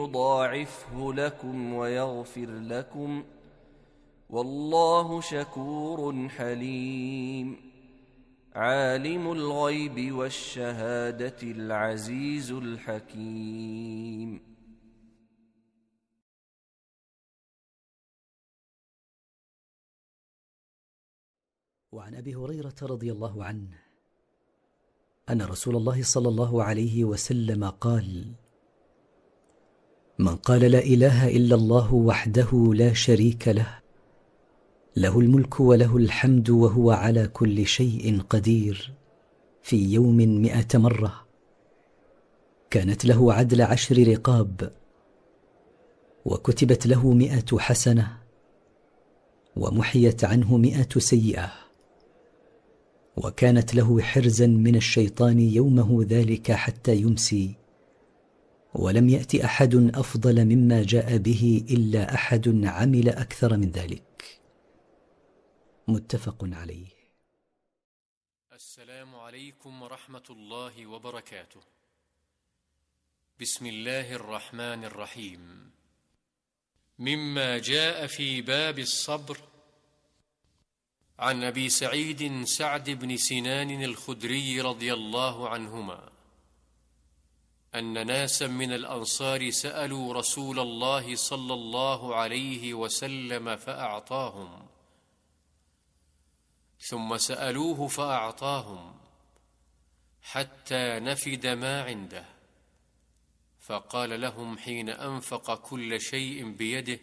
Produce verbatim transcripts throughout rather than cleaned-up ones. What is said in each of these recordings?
يضاعفه لكم ويغفر لكم والله شكور حليم. عالم الغيب والشهادة العزيز الحكيم. وعن أبي هريرة رضي الله عنه أن رسول الله صلى الله عليه وسلم قال: من قال لا إله إلا الله وحده لا شريك له له الملك وله الحمد وهو على كل شيء قدير في يوم مئة مرة كانت له عدل عشر رقاب، وكتبت له مئة حسنة، ومحيت عنه مئة سيئة، وكانت له حرزا من الشيطان يومه ذلك حتى يمسي، ولم يأت أحد أفضل مما جاء به إلا أحد عمل أكثر من ذلك. متفق عليه. السلام عليكم ورحمة الله وبركاته. بسم الله الرحمن الرحيم. مما جاء في باب الصبر عن أبي سعيد سعد بن سنان الخدري رضي الله عنهما أن ناسا من الأنصار سألوا رسول الله صلى الله عليه وسلم فأعطاهم، ثم سألوه فأعطاهم حتى نفد ما عنده، فقال لهم حين أنفق كل شيء بيده: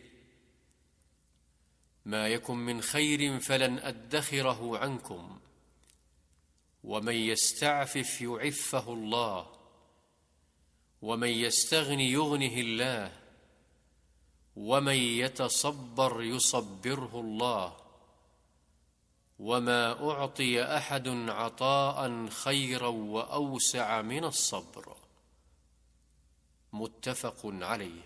ما يكن من خير فلن أدخره عنكم، ومن يستعفف يعفه الله، ومن يستغن يغنه الله، ومن يتصبر يصبره الله، وما أعطي أحد عطاء خيرا وأوسع من الصبر. متفق عليه.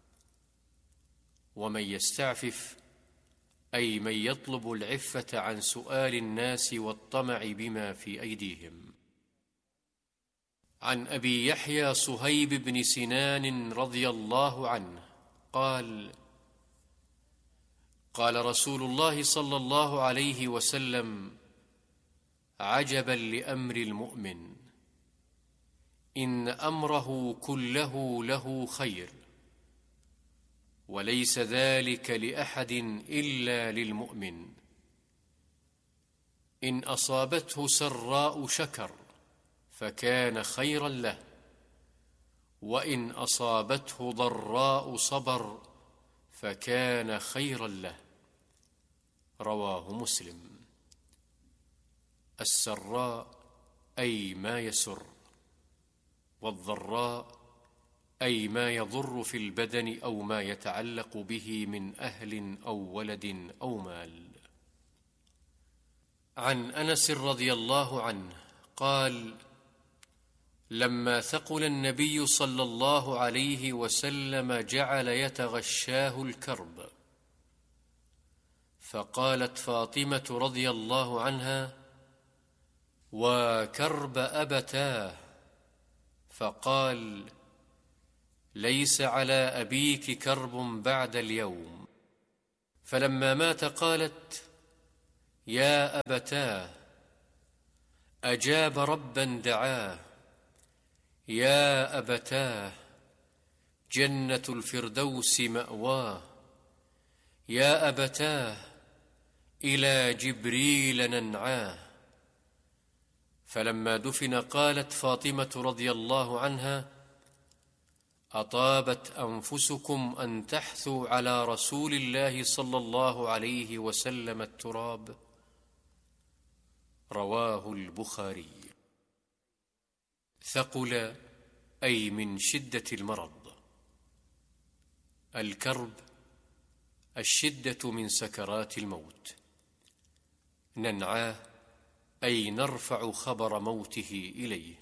ومن يستعفف أي من يطلب العفة عن سؤال الناس والطمع بما في أيديهم. عن أبي يحيى صهيب بن سنان رضي الله عنه قال: قال رسول الله صلى الله عليه وسلم: عجبا لأمر المؤمن، إن أمره كله له خير، وليس ذلك لأحد إلا للمؤمن. إن أصابته سراء شكر فكان خيرا له، وإن أصابته ضراء صبر فكان خيرا له. رواه مسلم. السراء أي ما يسر، والضراء أي ما يضر في البدن أو ما يتعلق به من أهل أو ولد أو مال. عن أنس رضي الله عنه قال: لما ثقل النبي صلى الله عليه وسلم جعل يتغشاه الكرب، فقالت فاطمة رضي الله عنها: وكرب أبتاه، فقال: ليس على أبيك كرب بعد اليوم. فلما مات قالت: يا أبتاه، أجاب ربا دعاه، يا أبتاه، جنة الفردوس مأواه، يا أبتاه، إلى جبريل ننعاه. فلما دفن قالت فاطمة رضي الله عنها: أطابت أنفسكم أن تحثوا على رسول الله صلى الله عليه وسلم التراب. رواه البخاري. ثقل أي من شدة المرض. الكرب الشدة من سكرات الموت. ننعاه أي نرفع خبر موته إليه.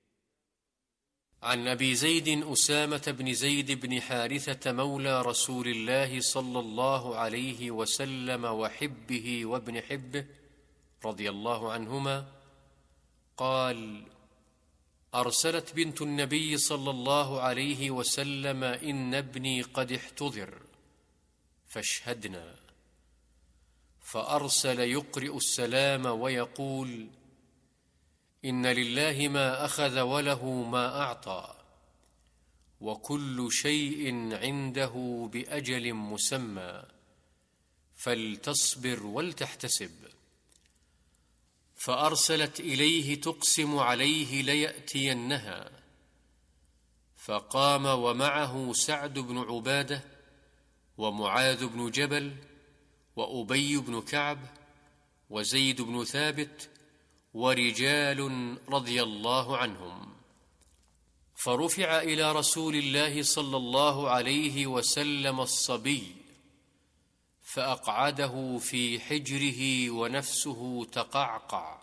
عن أبي زيد أسامة بن زيد بن حارثة مولى رسول الله صلى الله عليه وسلم وحبه وابن حبه رضي الله عنهما قال: أرسلت بنت النبي صلى الله عليه وسلم: إن ابني قد احتضر فاشهدنا. فأرسل يقرئ السلام ويقول: إن لله ما أخذ وله ما أعطى، وكل شيء عنده بأجل مسمى، فلتصبر ولتحتسب. فأرسلت إليه تقسم عليه ليأتينها، فقام ومعه سعد بن عبادة ومعاذ بن جبل وأبي بن كعب وزيد بن ثابت ورجال رضي الله عنهم. فرفع إلى رسول الله صلى الله عليه وسلم الصبي، فأقعده في حجره ونفسه تقعقع،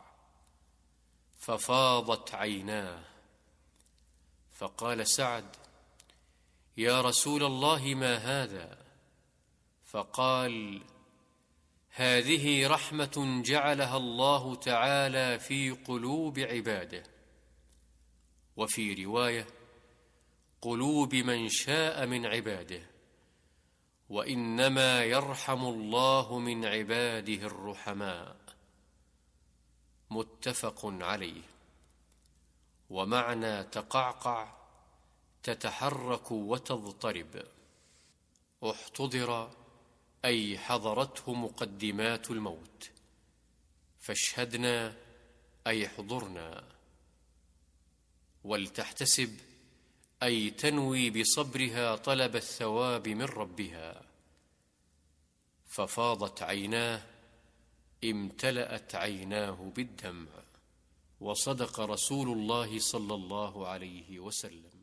ففاضت عيناه. فقال سعد: يا رسول الله ما هذا؟ فقال: هذه رحمة جعلها الله تعالى في قلوب عباده، وفي رواية: قلوب من شاء من عباده، وإنما يرحم الله من عباده الرحماء. متفق عليه. ومعنى تقعقع تتحرك وتضطرب. احتضر أي حضرته مقدمات الموت، فاشهدنا أي حضرنا. ولتحتسب أي تنوي بصبرها طلب الثواب من ربها. ففاضت عيناه، امتلأت عيناه بالدمع. وصدق رسول الله صلى الله عليه وسلم.